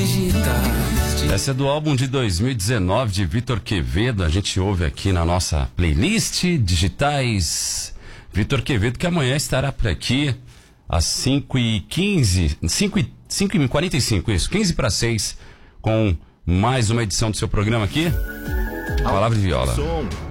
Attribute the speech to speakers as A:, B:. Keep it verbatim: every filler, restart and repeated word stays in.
A: digitais.
B: Essa é do álbum de dois mil e dezenove de Vitor Quevedo. A gente ouve aqui na nossa playlist Digitais. Vitor Quevedo, que amanhã estará por aqui às cinco e quinze, cinco e quarenta e cinco, isso, quinze para seis, com mais uma edição do seu programa aqui. Palavra de Viola.
C: Som.